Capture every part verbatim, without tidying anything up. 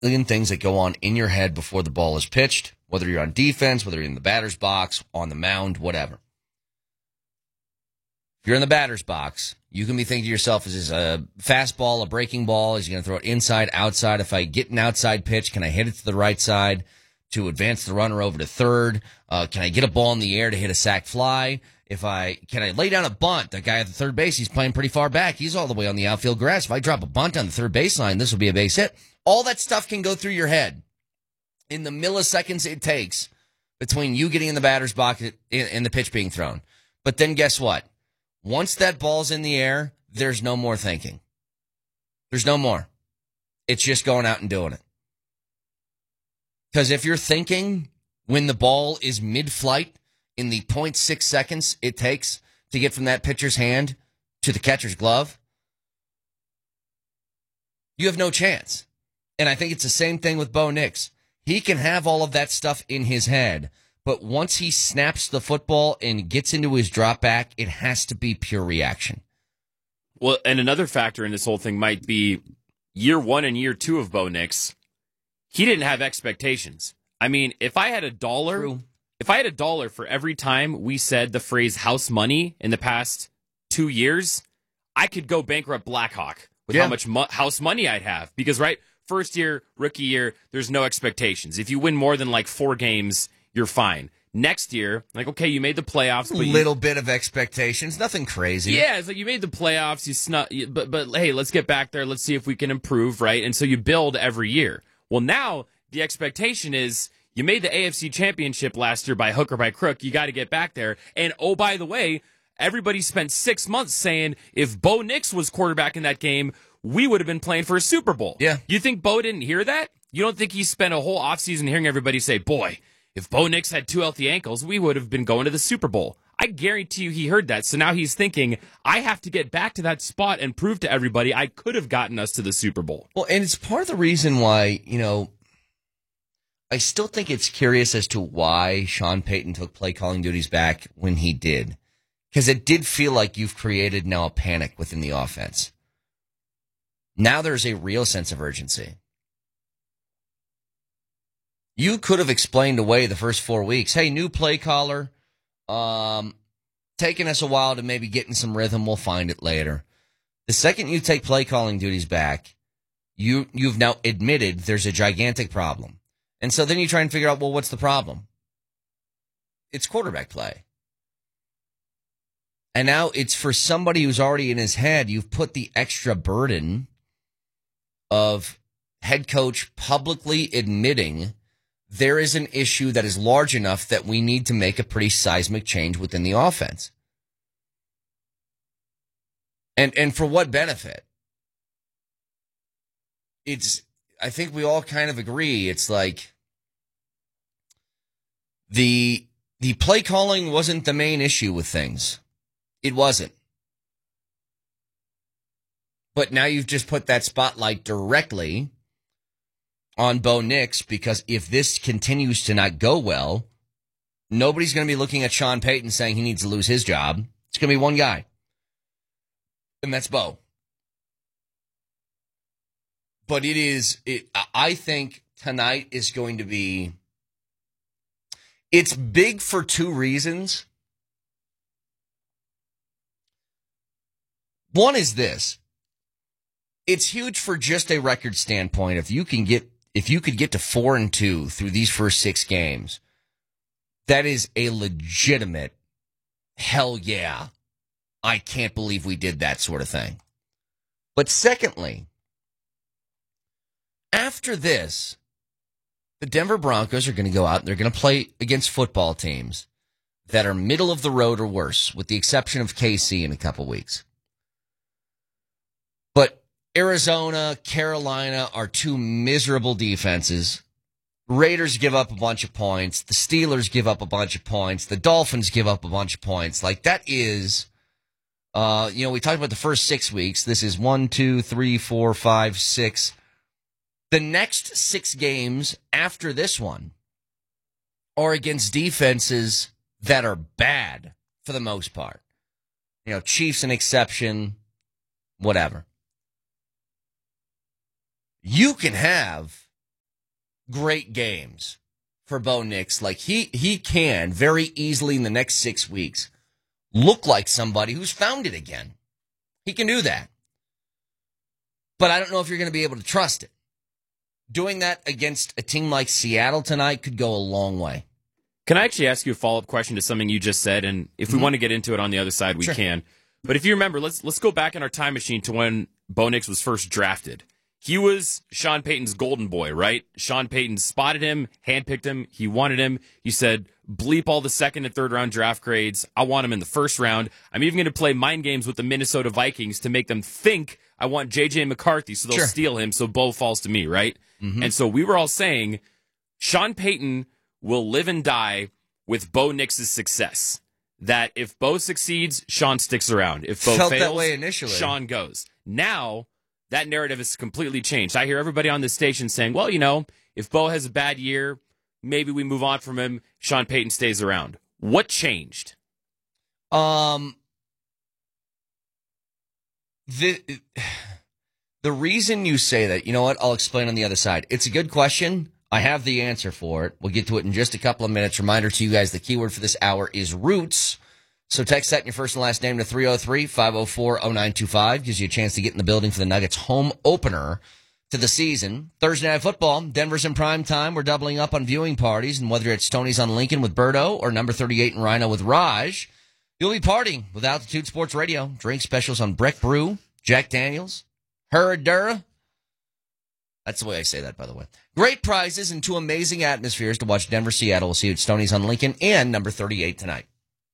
million things that go on in your head before the ball is pitched, whether you're on defense, whether you're in the batter's box, on the mound, whatever. If you're in the batter's box, you can be thinking to yourself, is this a fastball, a breaking ball? Is he going to throw it inside, outside? If I get an outside pitch, can I hit it to the right side to advance the runner over to third? Uh, can I get a ball in the air to hit a sac fly? If I can I lay down a bunt? The guy at the third base, he's playing pretty far back. He's all the way on the outfield grass. If I drop a bunt on the third baseline, this will be a base hit. All that stuff can go through your head in the milliseconds it takes between you getting in the batter's box and the pitch being thrown. But then guess what? Once that ball's in the air, there's no more thinking. There's no more. It's just going out and doing it. Because if you're thinking when the ball is mid-flight in the zero point six seconds it takes to get from that pitcher's hand to the catcher's glove, you have no chance. And I think it's the same thing with Bo Nix. He can have all of that stuff in his head, but once he snaps the football and gets into his drop back, it has to be pure reaction. Well, and another factor in this whole thing might be year one and year two of Bo Nix. He didn't have expectations. I mean, if I had a dollar, True. if I had a dollar for every time we said the phrase house money in the past two years, I could go bankrupt Blackhawk with yeah. how much mo- house money I'd have. Because, right, first year, rookie year, there's no expectations. If you win more than like four games, you're fine. Next year, like, okay, you made the playoffs. A but little you, bit of expectations, nothing crazy. Yeah, it's like you made the playoffs, you snuck, but, but hey, let's get back there. Let's see if we can improve, right? And so you build every year. Well, now the expectation is you made the A F C Championship last year by hook or by crook. You got to get back there. And, oh, by the way, everybody spent six months saying if Bo Nix was quarterback in that game, we would have been playing for a Super Bowl. Yeah. You think Bo didn't hear that? You don't think he spent a whole offseason hearing everybody say, boy, if Bo Nix had two healthy ankles, we would have been going to the Super Bowl. I guarantee you he heard that. So now he's thinking, I have to get back to that spot and prove to everybody I could have gotten us to the Super Bowl. Well, and it's part of the reason why, you know, I still think it's curious as to why Sean Payton took play calling duties back when he did. Because it did feel like you've created now a panic within the offense. Now there's a real sense of urgency. You could have explained away the first four weeks. Hey, new play caller, um, taking us a while to maybe get in some rhythm. We'll find it later. The second you take play calling duties back, you, you've now admitted there's a gigantic problem. And so then you try and figure out, well, what's the problem? It's quarterback play. And now it's for somebody who's already in his head, you've put the extra burden of head coach publicly admitting there is an issue that is large enough that we need to make a pretty seismic change within the offense. And and for what benefit? It's, I think we all kind of agree, it's like the the play calling wasn't the main issue with things. It wasn't. But now you've just put that spotlight directly on Bo Nix, because if this continues to not go well, nobody's going to be looking at Sean Payton saying he needs to lose his job. It's going to be one guy, and that's Bo. But it is, it, I think tonight is going to be, it's big for two reasons. One is this. It's huge for just a record standpoint. If you can get, if you could get to four and two through these first six games, that is a legitimate hell yeah. I can't believe we did that sort of thing. But secondly, after this, the Denver Broncos are going to go out and they're going to play against football teams that are middle of the road or worse, with the exception of K C in a couple weeks. But Arizona, Carolina are two miserable defenses. Raiders give up a bunch of points. The Steelers give up a bunch of points. The Dolphins give up a bunch of points. Like, that is, uh, you know, we talked about the first six weeks. This is one, two, three, four, five, six. The next six games after this one are against defenses that are bad for the most part. You know, Chiefs an exception, whatever. You can have great games for Bo Nix. Like he, he can very easily in the next six weeks look like somebody who's found it again. He can do that. But I don't know if you're going to be able to trust it. Doing that against a team like Seattle tonight could go a long way. Can I actually ask you a follow-up question to something you just said? And if we mm-hmm. want to get into it on the other side, we sure. can. But if you remember, let's let's go back in our time machine to when Bo Nix was first drafted. He was Sean Payton's golden boy, right? Sean Payton spotted him, handpicked him. He wanted him. He said, bleep all the second and third round draft grades. I want him in the first round. I'm even going to play mind games with the Minnesota Vikings to make them think I want J J McCarthy, so they'll sure. steal him, so Bo falls to me, right? Mm-hmm. And so we were all saying Sean Payton will live and die with Bo Nix's success. That if Bo succeeds, Sean sticks around. If Bo Felt fails, that way initially. Sean goes. Now, that narrative has completely changed. I hear everybody on this station saying, well, you know, if Bo has a bad year, maybe we move on from him. Sean Payton stays around. What changed? Um, the the reason you say that, you know what? I'll explain on the other side. It's a good question. I have the answer for it. We'll get to it in just a couple of minutes. Reminder to you guys, the keyword for this hour is roots. So text that in your first and last name to three oh three, five oh four, oh nine two five. Gives you a chance to get in the building for the Nuggets home opener to the season. Thursday Night Football, Denver's in prime time. We're doubling up on viewing parties. And whether it's Tony's on Lincoln with Birdo or number thirty-eight in Rhino with Raj, you'll be partying with Altitude Sports Radio. Drink specials on Breck Brew, Jack Daniels, Herradura. That's the way I say that, by the way. Great prizes and two amazing atmospheres to watch Denver, Seattle. We'll see you at Stoney's on Lincoln and number thirty-eight tonight.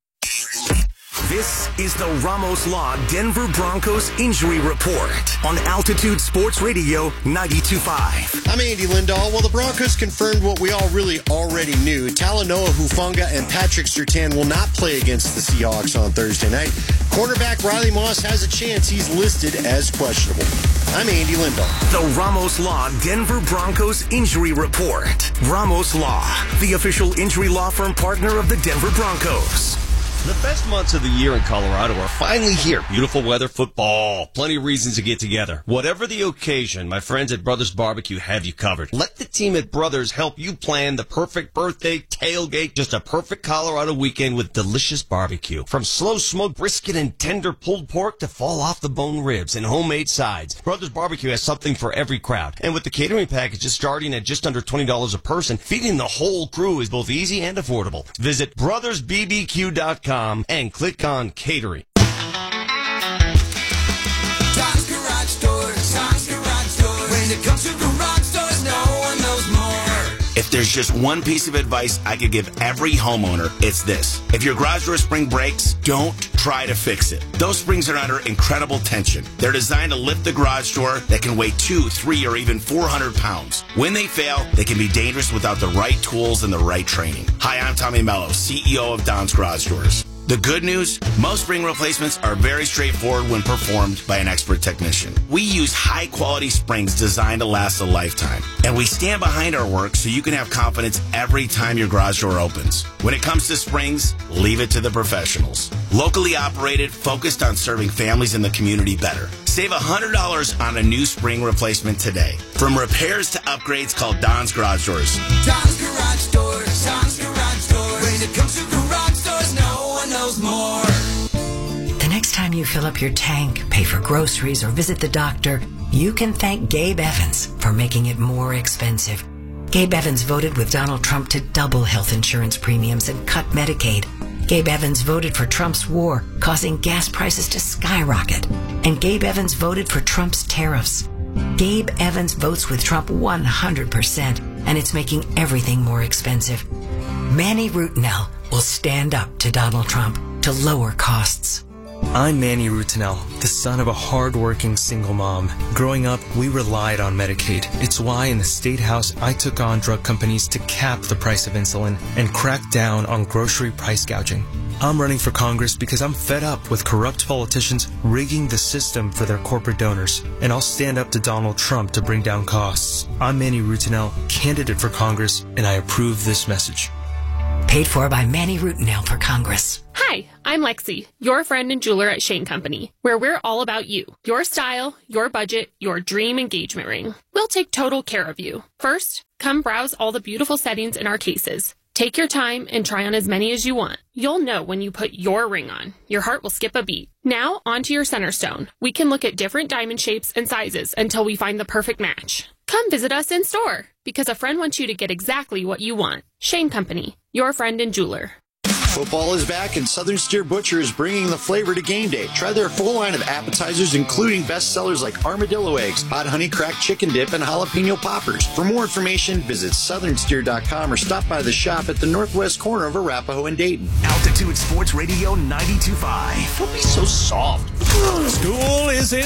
This is the Ramos Law Denver Broncos Injury Report on Altitude Sports Radio ninety-two point five. I'm Andy Lindahl. Well, the Broncos confirmed what we all really already knew. Talanoa Hufanga and Patrick Surtain will not play against the Seahawks on Thursday night. Cornerback Riley Moss has a chance. He's listed as questionable. I'm Andy Lindahl. The Ramos Law Denver Broncos Injury Report. Ramos Law, the official injury law firm partner of the Denver Broncos. The best months of the year in Colorado are finally here. Beautiful weather, football, plenty of reasons to get together. Whatever the occasion, my friends at Brothers Barbecue have you covered. Let the team at Brothers help you plan the perfect birthday, tailgate, just a perfect Colorado weekend with delicious barbecue. From slow smoked brisket and tender pulled pork to fall off the bone ribs and homemade sides, Brothers Barbecue has something for every crowd. And with the catering packages starting at just under twenty dollars a person, feeding the whole crew is both easy and affordable. Visit brothers b b q dot com and click on catering. Tom's Garage Doors, Tom's Garage Doors. When it comes to garage doors, no one knows more. If there's just one piece of advice I could give every homeowner, it's this. If your garage door spring breaks, don't try to fix it. Those springs are under incredible tension. They're designed to lift the garage door that can weigh two, three, or even four hundred pounds. When they fail, they can be dangerous without the right tools and the right training. Hi, I'm Tommy Mello, C E O of Don's Garage Doors. The good news, most spring replacements are very straightforward when performed by an expert technician. We use high-quality springs designed to last a lifetime. And we stand behind our work so you can have confidence every time your garage door opens. When it comes to springs, leave it to the professionals. Locally operated, focused on serving families in the community better. Save one hundred dollars on a new spring replacement today. From repairs to upgrades, call Don's Garage Doors. Tom's Garage Doors, Tom's Garage Doors. When it comes to garage doors, no one knows more. The next time you fill up your tank, pay for groceries, or visit the doctor, you can thank Gabe Evans for making it more expensive. Gabe Evans voted with Donald Trump to double health insurance premiums and cut Medicaid. Gabe Evans voted for Trump's war, causing gas prices to skyrocket. And Gabe Evans voted for Trump's tariffs. Gabe Evans votes with Trump one hundred percent, and it's making everything more expensive. Manny Rutinel will stand up to Donald Trump to lower costs. I'm Manny Rutinel, the son of a hard-working single mom. Growing up, we relied on Medicaid. It's why in the State House, I took on drug companies to cap the price of insulin and crack down on grocery price gouging. I'm running for Congress because I'm fed up with corrupt politicians rigging the system for their corporate donors, and I'll stand up to Donald Trump to bring down costs. I'm Manny Rutinel, candidate for Congress, and I approve this message. Paid for by Manny Rutenell for Congress. Hi, I'm Lexi, your friend and jeweler at Shane Company, where we're all about you, your style, your budget, your dream engagement ring. We'll take total care of you. First, come browse all the beautiful settings in our cases. Take your time and try on as many as you want. You'll know when you put your ring on. Your heart will skip a beat. Now, onto your center stone. We can look at different diamond shapes and sizes until we find the perfect match. Come visit us in store, because a friend wants you to get exactly what you want. Shane Company, your friend and jeweler. Football is back, and Southern Steer Butcher is bringing the flavor to game day. Try their full line of appetizers, including bestsellers like armadillo eggs, hot honey cracked chicken dip, and jalapeno poppers. For more information, visit southern steer dot com or stop by the shop at the northwest corner of Arapahoe and Dayton. Altitude Sports Radio ninety-two point five. Don't be so soft. School is in